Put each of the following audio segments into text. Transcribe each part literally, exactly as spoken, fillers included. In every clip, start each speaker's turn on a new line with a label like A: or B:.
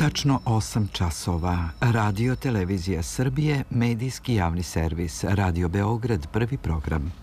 A: Tačno osam časova. Radio Televizija Srbije, medijski javni servis. Radio Beograd, prvi program.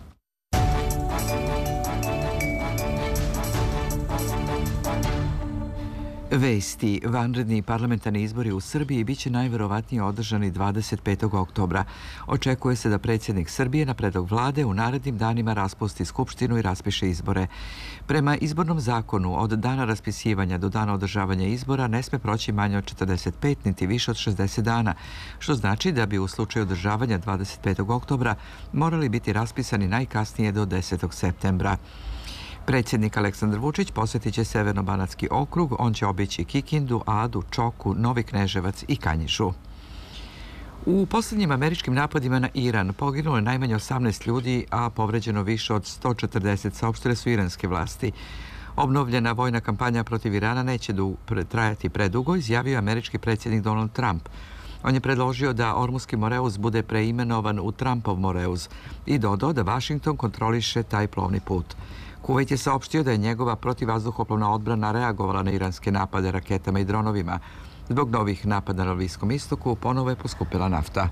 A: Vesti. Vanredni parlamentarni izbori u Srbiji biće najverovatnije održani dvadeset petog oktobra. Očekuje se da predsjednik Srbije na predlog vlade u narednim danima raspusti skupštinu i raspiše izbore. Prema izbornom zakonu, od dana raspisivanja do dana održavanja izbora ne sme proći manje od četrdeset pet niti više od šezdeset dana, što znači da bi u slučaju održavanja dvadeset petog oktobra morali biti raspisani najkasnije do desetog septembra. Predsjednik Aleksandar Vučić posjetit će Severno-banatski okrug, on će obići Kikindu, Adu, Čoku, Novi Kneževac i Kanjižu. U posljednjim američkim napadima na Iran poginulo je najmanje osamnaest ljudi, a povređeno više od sto četrdeset, saopštile su iranske vlasti. Obnovljena vojna kampanja protiv Irana neće trajati predugo, izjavio je američki predsjednik Donald Trump. On je predložio da Ormuski Moreuz bude preimenovan u Trumpov Moreuz i dodao da Vašington kontroliše taj plovni put. Kuvajt je saopštio da je njegova protivvazduhoplovna odbrana reagovala na iranske napade raketama i dronovima. Zbog novih napada na Bliskom istoku ponovo je poskupila nafta.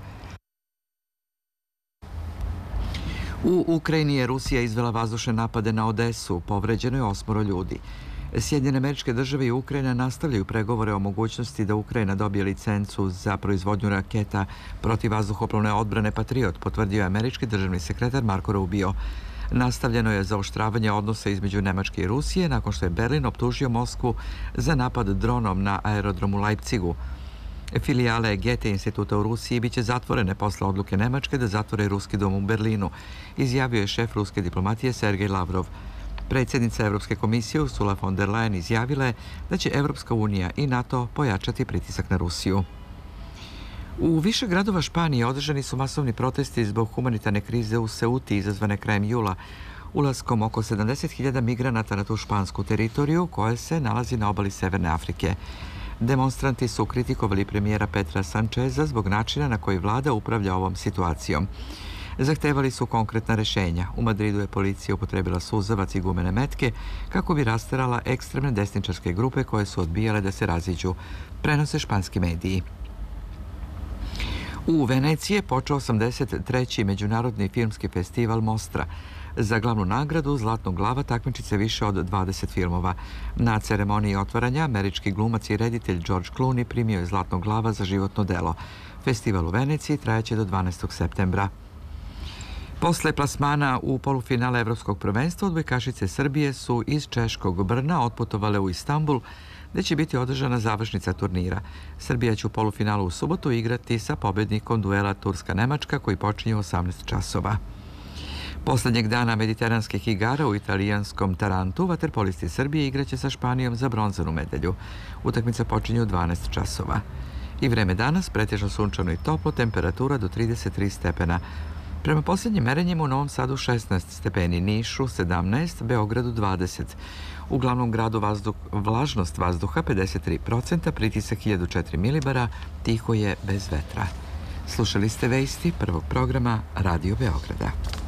A: U Ukrajini je Rusija izvela vazdušne napade na Odesu, povređeno je osmoro ljudi. Sjedinjene Američke Države i Ukrajina nastavljaju pregovore o mogućnosti da Ukrajina dobije licencu za proizvodnju raketa protivvazduhoplovne odbrane Patriot, potvrdio je američki državni sekretar Marko Rubio. Nastavljeno je zaoštravanje odnosa između Nemačke i Rusije nakon što je Berlin optužio Moskvu za napad dronom na aerodromu Leipzigu. Filijale Goethe instituta u Rusiji biće zatvorene posle odluke Nemačke da zatvore Ruski dom u Berlinu, izjavio je šef ruske diplomatije Sergej Lavrov. Predsjednica Evropske komisije Ursula von der Leyen izjavila je da će Evropska unija i NATO pojačati pritisak na Rusiju. U više gradova Španije održani su masovni protesti zbog humanitarne krize u Ceuti izazvane krajem jula, ulaskom oko sedamdeset hiljada migranata na tu špansku teritoriju koja se nalazi na obali Severne Afrike. Demonstranti su kritikovali premijera Petra Sancheza zbog načina na koji vlada upravlja ovom situacijom. Zahtevali su konkretna rešenja. U Madridu je policija upotrebila suzavac i gumene metke kako bi rasterala ekstremne desničarske grupe koje su odbijale da se raziđu, prenose španski mediji. U Veneciji je počeo osamdeset treći Međunarodni filmski festival Mostra. Za glavnu nagradu Zlatnog glava takmiči se više od dvadeset filmova. Na ceremoniji otvaranja američki glumac i reditelj George Clooney primio je Zlatnog glava za životno delo. Festival u Veneciji trajaće do dvanaestog septembra. Posle plasmana u polufinale Evropskog prvenstva odbojkašice Srbije su iz Češkog Brna otputovale u Istanbul, gde će biti održana završnica turnira. Srbija će u polufinalu u subotu igrati sa pobednikom duela Turska-Nemačka koji počinje u osamnaest časova. Poslednjeg dana mediteranskih igara u italijanskom Tarantu vaterpolisti Srbije igraće sa Španijom za bronzanu medalju. Utakmica počinje u dvanaest časova. I vreme danas pretežno sunčano i toplo, temperatura do trideset tri stepena. Prema posljednjim merenjima u Novom Sadu šesnaest stepeni, Nišu sedamnaest, Beogradu dvadeset. U glavnom gradu vazduh, vlažnost vazduha pedeset tri procenta, pritisak hiljadu četiri milibara, tiho je bez vetra. Slušali ste vesti prvog programa Radio Beograda.